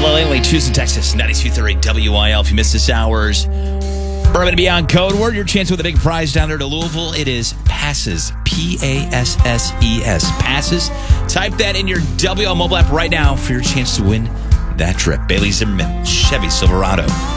Hello, Langley, Tucson, Texas, 92.3 WIL. If you missed this hour's Bourbon Beyond code word, your chance with a big prize down there to Louisville. It is PASSES. Passes. Passes. Type that in your WIL mobile app right now for your chance to win that trip. Bailey Zimmerman, Chevy Silverado.